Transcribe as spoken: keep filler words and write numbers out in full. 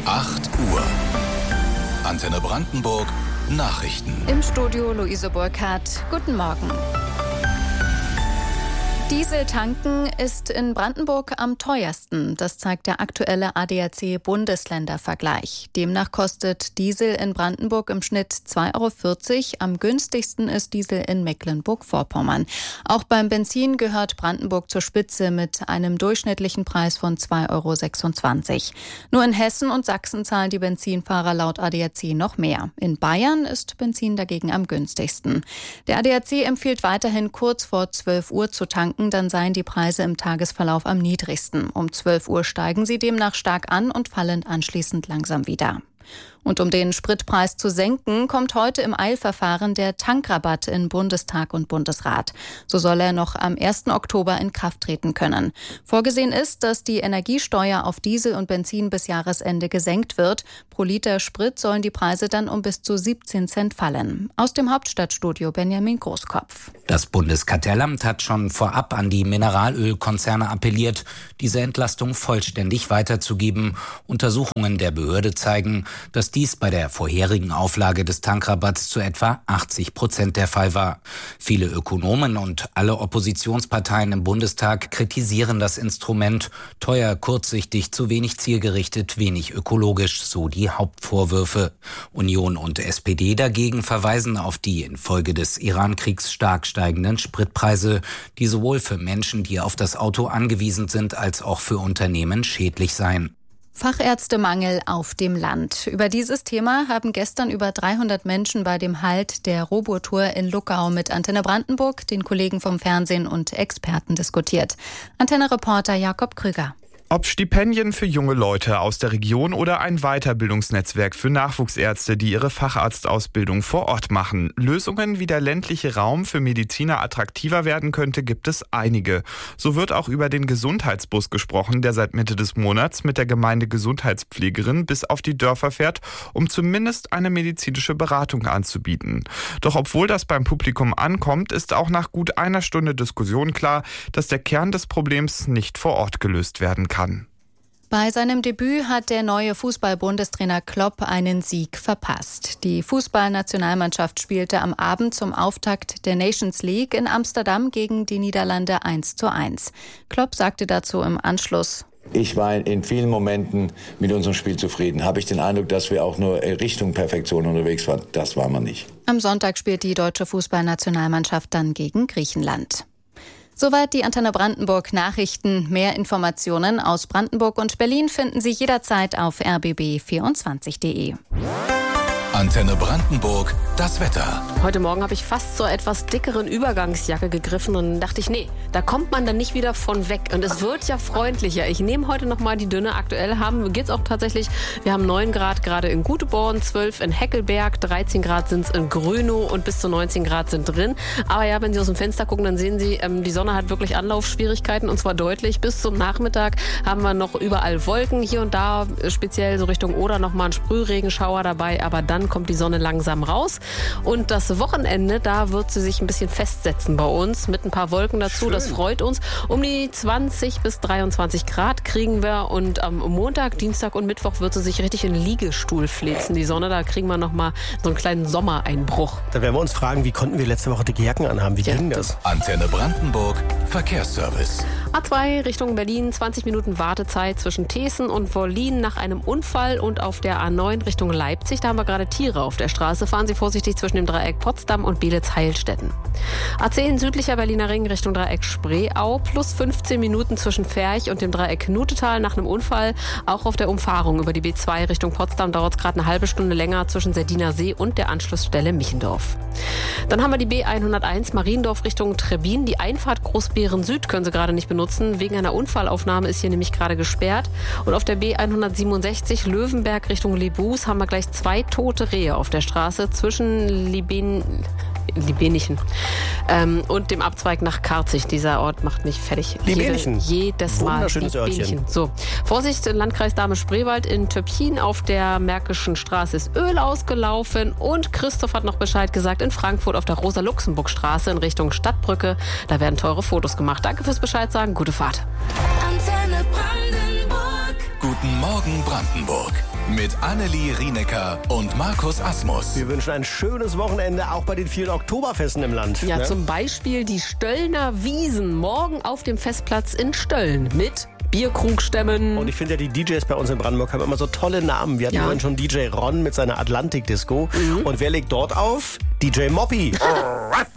acht Uhr. Antenne Brandenburg Nachrichten. Im Studio Luise Burkhardt. Guten Morgen. Diesel tanken ist in Brandenburg am teuersten. Das zeigt der aktuelle A D A C-Bundesländervergleich. Demnach kostet Diesel in Brandenburg im Schnitt zwei Euro vierzig. Am günstigsten ist Diesel in Mecklenburg-Vorpommern. Auch beim Benzin gehört Brandenburg zur Spitze mit einem durchschnittlichen Preis von zwei Euro sechsundzwanzig. Nur in Hessen und Sachsen zahlen die Benzinfahrer laut A D A C noch mehr. In Bayern ist Benzin dagegen am günstigsten. Der A D A C empfiehlt weiterhin kurz vor zwölf Uhr zu tanken. Dann seien die Preise im Tagesverlauf am niedrigsten. Um zwölf Uhr steigen sie demnach stark an und fallen anschließend langsam wieder. Und um den Spritpreis zu senken, kommt heute im Eilverfahren der Tankrabatt in Bundestag und Bundesrat. So soll er noch am ersten Oktober in Kraft treten können. Vorgesehen ist, dass die Energiesteuer auf Diesel und Benzin bis Jahresende gesenkt wird. Pro Liter Sprit sollen die Preise dann um bis zu siebzehn Cent fallen. Aus dem Hauptstadtstudio Benjamin Großkopf. Das Bundeskartellamt hat schon vorab an die Mineralölkonzerne appelliert, diese Entlastung vollständig weiterzugeben. Untersuchungen der Behörde zeigen, dass dies bei der vorherigen Auflage des Tankrabatts zu etwa achtzig Prozent der Fall war. Viele Ökonomen und alle Oppositionsparteien im Bundestag kritisieren das Instrument. Teuer, kurzsichtig, zu wenig zielgerichtet, wenig ökologisch, so die Hauptvorwürfe. Union und S P D dagegen verweisen auf die infolge des Iran-Kriegs stark steigenden Spritpreise, die sowohl für Menschen, die auf das Auto angewiesen sind, als auch für Unternehmen schädlich seien. Fachärztemangel auf dem Land. Über dieses Thema haben gestern über dreihundert Menschen bei dem Halt der Robotour in Luckau mit Antenne Brandenburg, den Kollegen vom Fernsehen und Experten diskutiert. Antenne-Reporter Jakob Krüger. Ob Stipendien für junge Leute aus der Region oder ein Weiterbildungsnetzwerk für Nachwuchsärzte, die ihre Facharztausbildung vor Ort machen. Lösungen, wie der ländliche Raum für Mediziner attraktiver werden könnte, gibt es einige. So wird auch über den Gesundheitsbus gesprochen, der seit Mitte des Monats mit der Gemeinde Gesundheitspflegerin bis auf die Dörfer fährt, um zumindest eine medizinische Beratung anzubieten. Doch obwohl das beim Publikum ankommt, ist auch nach gut einer Stunde Diskussion klar, dass der Kern des Problems nicht vor Ort gelöst werden kann. Bei seinem Debüt hat der neue Fußball-Bundestrainer Klopp einen Sieg verpasst. Die Fußballnationalmannschaft spielte am Abend zum Auftakt der Nations League in Amsterdam gegen die Niederlande eins zu eins. Klopp sagte dazu im Anschluss: Ich war in vielen Momenten mit unserem Spiel zufrieden. Habe ich den Eindruck, dass wir auch nur Richtung Perfektion unterwegs waren? Das waren wir nicht. Am Sonntag spielt die deutsche Fußballnationalmannschaft dann gegen Griechenland. Soweit die Antenne Brandenburg Nachrichten. Mehr Informationen aus Brandenburg und Berlin finden Sie jederzeit auf r b b vierundzwanzig punkt d e. Antenne Brandenburg, das Wetter. Heute Morgen habe ich fast zur etwas dickeren Übergangsjacke gegriffen und dann dachte ich, nee, da kommt man dann nicht wieder von weg. Und es wird ja freundlicher. Ich nehme heute nochmal die dünne. Aktuell haben geht's auch tatsächlich. Wir haben neun Grad gerade in Guteborn, zwölf in Heckelberg, dreizehn Grad sind es in Grönow und bis zu neunzehn Grad sind drin. Aber ja, wenn Sie aus dem Fenster gucken, dann sehen Sie, ähm, die Sonne hat wirklich Anlaufschwierigkeiten und zwar deutlich. Bis zum Nachmittag haben wir noch überall Wolken. Hier und da speziell so Richtung Oder nochmal ein Sprühregenschauer dabei. Aber dann kommt die Sonne langsam raus. Und das Wochenende, da wird sie sich ein bisschen festsetzen bei uns mit ein paar Wolken dazu. Schön. Das freut uns. Um die zwanzig bis dreiundzwanzig Grad kriegen wir und am Montag, Dienstag und Mittwoch wird sie sich richtig in den Liegestuhl flitzen. Die Sonne, da kriegen wir nochmal so einen kleinen Sommereinbruch. Da werden wir uns fragen, wie konnten wir letzte Woche dicke Jacken anhaben? Wie ja. ging das? Antenne Brandenburg, Verkehrsservice. A zwei Richtung Berlin, zwanzig Minuten Wartezeit zwischen Thesen und Wollin nach einem Unfall und auf der A neun Richtung Leipzig. Da haben wir gerade Tiere auf der Straße. Fahren Sie vorsichtig zwischen dem Dreieck Potsdam und Beelitz-Heilstätten. A zehn südlicher Berliner Ring Richtung Dreieck Spreeau plus fünfzehn Minuten zwischen Ferch und dem Dreieck Knutetal nach einem Unfall. Auch auf der Umfahrung über die B zwei Richtung Potsdam dauert es gerade eine halbe Stunde länger zwischen Serdiner See und der Anschlussstelle Michendorf. Dann haben wir die B hunderteins Mariendorf Richtung Trebbin. Die Einfahrt Großbeeren Süd können Sie gerade nicht benutzen. Wegen einer Unfallaufnahme ist hier nämlich gerade gesperrt. Und auf der B hundertsiebenundsechzig Löwenberg Richtung Lebus haben wir gleich zwei tote Rehe auf der Straße zwischen Liben... Libenichen ähm, und dem Abzweig nach Karzig. Dieser Ort macht mich fertig. Libenichen. Jedes Mal. Wunderschönes Örtchen. So, Vorsicht, Landkreis Dahme-Spreewald in Töpfchen auf der Märkischen Straße ist Öl ausgelaufen und Christoph hat noch Bescheid gesagt, in Frankfurt auf der Rosa-Luxemburg-Straße in Richtung Stadtbrücke. Da werden teure Fotos gemacht. Danke fürs Bescheid sagen. Gute Fahrt. Antenne Brandenburg. Guten Morgen Brandenburg. mit Annelie Rienecker und Markus Asmus. Wir wünschen ein schönes Wochenende, auch bei den vielen Oktoberfesten im Land. Ja, ne? zum Beispiel die Stöllner Wiesen morgen auf dem Festplatz in Stölln mit Bierkrugstämmen. Und ich finde ja, die D Js bei uns in Brandenburg haben immer so tolle Namen. Wir hatten Ja. vorhin schon D J Ron mit seiner Atlantik-Disco. Mhm. Und wer legt dort auf? D J Moppy.